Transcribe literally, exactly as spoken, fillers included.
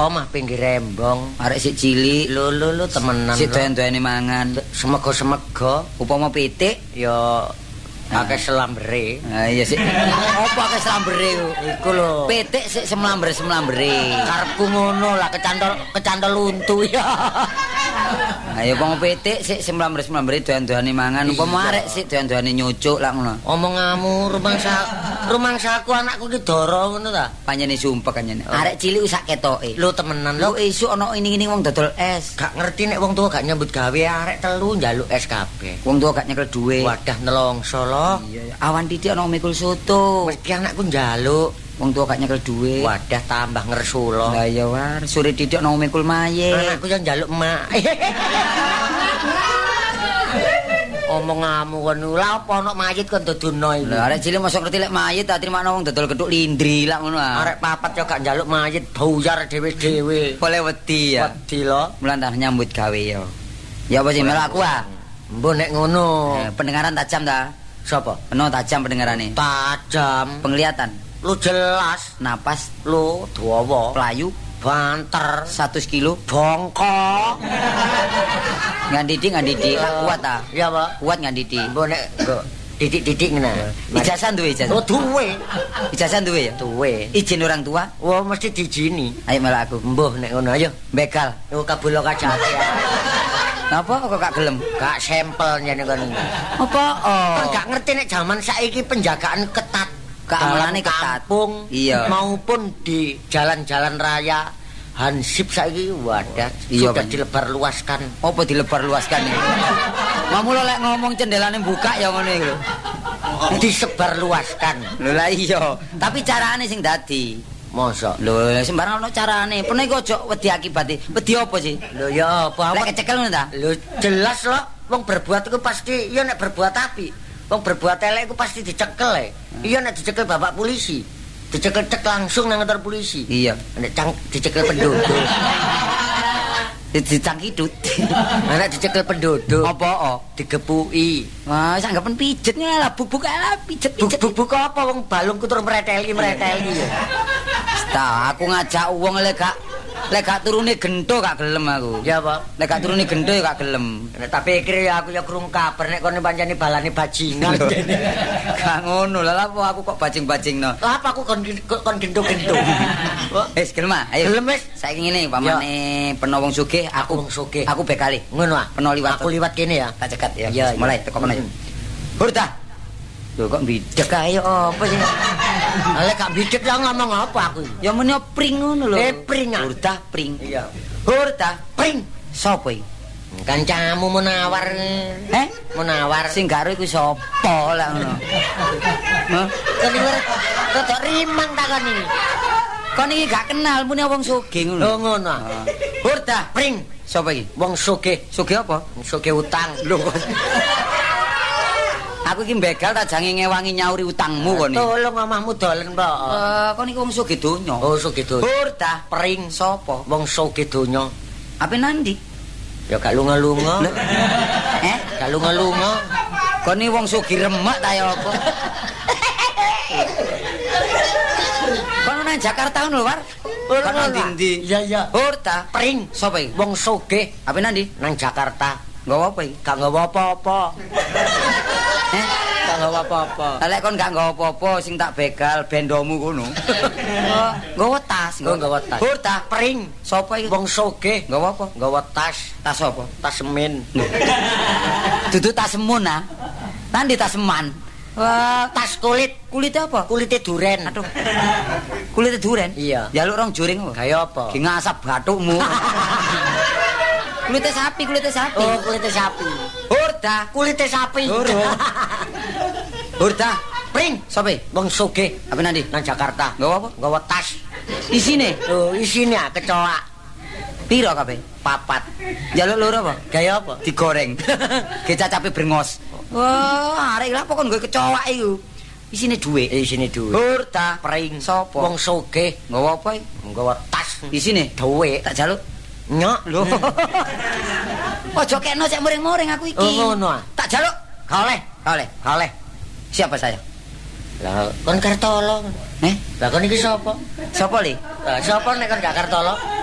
omah pinggir rembong. Arek sik cilik, Lho lho lho temenan. sik doyan-doyane mangan. Semego-semego Upama pitik, ya akeh selambere. ah iya sik. Apa akeh slambere ku? Iku lho. Pitik sik semlamber-semlambere. Karepku ngono lah kecantol kecantol untu ya. Ayo upama pitik sik semlamber-semlambere doyan-doyane mangan. Upama arek sik doyan-doyane nyucuk lak ngono. Omonganmu rumangsa rumangsaku anakku ki doro ngono ta. Panjene sumpek kanjene. Arek cilik wis sak ketoke. Lho temenan Lho lho. esuk ana ini-ini wong dodol es. Gak ngerti nek wong tua gak nyambut gawe arek telu njaluk es kabeh. Wong tua gak nyekel duwe. Wadah nelongso lho. Iya, awan titik ana mikul soto. Mesti anakku njaluk. Wong tua gak nyekel duwe. Wadah tambah ngersulo. Lah ya war, sore titik ana mikul maye. Anakku yang njaluk emak. Omonganmu kono lha apa ana mayit kon dodono iki. Lah arek cilik mosok ngerti lek mayit tak terima wong dodol gethuk lindri lak ngono ah. Arek papat yo gak njaluk mayit buyar dhewe-dhewe. Boleh wedi ya. Wedi lho. Mulan tak nyambut gawe yo. Ya apa sih melok aku ah. Mbok nek ngono. Eh, pendengaran tajam ta? Sapa? Penuh tajam pendengarane. Tajam. Penglihatan, Lu jelas. napas, Lu dawa. pelayu, Banter. seratus kilo. Bongkok. Ngandidi ngandidi tak kuat ta? Ya, Pak. Kuat ngandidi. Mbok nek kok titik-titik ngene. Ijazah duwe ijazah. Oh, duwe. Ijazah duwe ya? Duwe. Izin orang tua. Wah, mesti dijini. Ayo melok aku. Mbah nek ngono ayo. Begal. Oh, kabulo kajate. Napa kok gak gelem? Gak sampel nyene kono. Apa? Oh. Kan gak ngerti nek zaman saiki penjagaan ketat. Keamanane Dalam ketat. kampung Iya. maupun di jalan-jalan raya. Hansip saiki wadah Iya, sudah Pak. dilebar luaskan. Apa dilebar luaskan ya? Mamu lo lek ngomong cendelane buka ya ngono iki lho. Disebar luaskan. Lho lah iya, tapi carane sing dadi. Mosok. Lho sembarang ono carane. Pene iku aja wedi akibate. Wedi apa sih? Lho ya apa Lek kecekel ngono ta? Lho jelas loh wong berbuat iku pasti ya nek berbuat apik. Wong berbuat elek iku pasti dicekel e. Iya nek dicekel bapak polisi. Dicekel cek langsung nang kantor polisi. Iya. Nek cang dicekel penduduk. Dicangkidut. Nek dicekel penduduk. Apa oh? Digepuki. Wah, sanggepen pijet lah bubuk lah pijet-pijet. Buk-buk apa wong balungku tur mreteli-mreteli ya. Ta, aku ngajak wong lek gak lek gak turune gento gak gelem aku. Ya apa? Lek gak turune gento ya gak gelem. Nek tak pikir ya aku ya krung kabar nek kono pancene balane bajingan. Gak ngono lah apa aku kok bajing-bajingno. Lah apa aku kon kon gendho-gendho. Wis gelem ah, ayo. Gelem wis. Saiki ngene pamane peno wong sugih aku Wong sugih. aku bekali. Ngono ah. Peno liwat. Aku liwat kene ya. Tak cegat ya. Iya, Mulai iya. teko kono ya. Hurta. Lho kok bidek Kae apa sih? Lek gak bidek ya ngomong apa aku? ya menyo pring ngono lho. Eh, pring, ah. Hurta pring. Iya. Hurta Pring. sapa iki? Kancamu menawar. Eh? Menawar. Sing karo iku sapa lah ngono. Hah? Kon iki rada rimang ta kon iki. Kon iki gak kenal muni wong sugih ngono. Lho ngono. ah. Hurta Pring. sapa iki? Wong sugih, Sugih apa? sugih utang. Lho. Aku iki begal tak jange ngewangi nyauri utangmu kon iki. Tolong omahmu dolen, Pak. Eh, kon iki wong sugih donya. Oh, sugih donya. Hurta Pring. sapa? Wong sugih donya. Ape nandi? Ya gak lunga-lunga. Eh, Gak lunga-lunga. kon iki wong sugih remek ta ya apa? Kon nang Jakarta ngono lho, War. Kon nang ndi? Iya, iya. Hurta Pring. sapa iki? Wong sugih Ape nandi? nang Jakarta. Nggawa apa iki? Gak nggawa apa-apa. Eh, Gak nggawa apa-apa. lah lek kon gak nggawa apa-apa sing tak begal bendomu kono. Oh, nggawa tas, Oh, nggawa tas. Hurta Pring. sapa iki? Wong sugih Nggawa apa? nggawa tas, Tas apa? tas semen. Dudu tas semun ah. Nandi tas seman. Wah, Tas kulit, kulitnya apa? kulitnya duren. Aduh. Kulitnya duren? Iya. Jaluk rong juring apa? Kayak apa? Ki ngasap bathukmu. Kulitnya sapi, kulitnya sapi. Oh, kulitnya sapi. Hurta. Kulitnya sapi. Durung. Hurta. Pring. Sopo? Wong sugih Apa nanti? nang Jakarta. Nggawa apa? Nggawa tas. Isine Oh, isine ah kecoa piro kabeh? papat. Jaluk loro apa? Gaya apa? Digoreng. Ge cacape brengos. Wah, arek lha kok nggo kecoa iku. Isine dhuwit. Eh, isine dhuwit. Hurta. Pring. Sapa? Wong sugih Nggawa apa iki? nggawa tas. Isine Dhuwit. tak jaluk. Nyok. Lho. Ojo kekno cek muring-muring aku iki. Oh, ngono ah. Tak jaluk. Kaleh, Oleh. kaleh. Siapa saya? Lah, kon Kartolo. Eh? Lah kon iki sapa? Sopo li? Lah, sapa nek kon gak Kartolo?